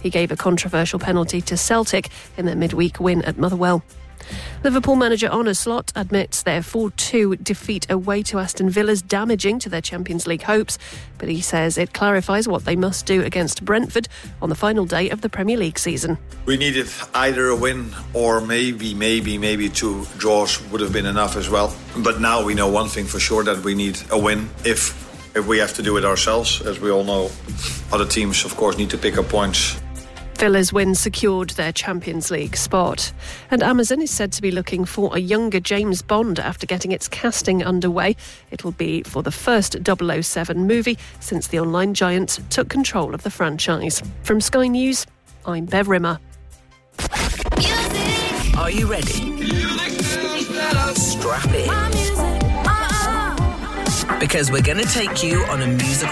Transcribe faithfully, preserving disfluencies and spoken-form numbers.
He gave a controversial penalty to Celtic in their midweek win at Motherwell. Liverpool manager Arne Slot admits their four two defeat away to Aston Villa is damaging to their Champions League hopes, but he says it clarifies what they must do against Brentford on the final day of the Premier League season. We needed either a win or maybe, maybe, maybe two draws would have been enough as well. But now we know one thing for sure, that we need a win if, if we have to do it ourselves. As we all know, other teams, of course, need to pick up points. Villa's win secured their Champions League spot. And Amazon is said to be looking for a younger James Bond after getting its casting underway. It will be for the first double oh seven movie since the online giant took control of the franchise. From Sky News, I'm Bev Rimmer. Music. Are you ready? Strap in. Because we're going to take you on a musical